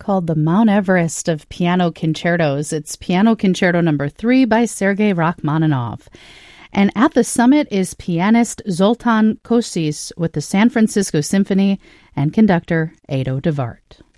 called the Mount Everest of piano concertos. It's Piano Concerto No. 3 by Sergei Rachmaninoff. And at the summit is pianist Zoltan Kosis with the San Francisco Symphony and conductor Ado de Wart.